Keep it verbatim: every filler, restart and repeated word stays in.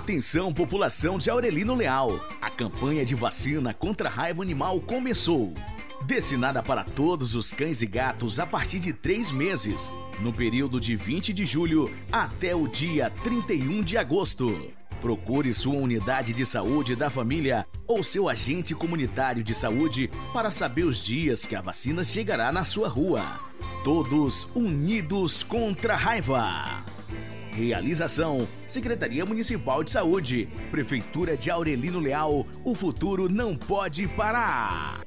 Atenção, população de Aurelino Leal. A campanha de vacina contra a raiva animal começou. Destinada para todos os cães e gatos a partir de três meses, no período de vinte de julho até o dia trinta e um de agosto. Procure sua unidade de saúde da família ou seu agente comunitário de saúde para saber os dias que a vacina chegará na sua rua. Todos unidos contra a raiva. Realização: Secretaria Municipal de Saúde, Prefeitura de Aurelino Leal. O futuro não pode parar.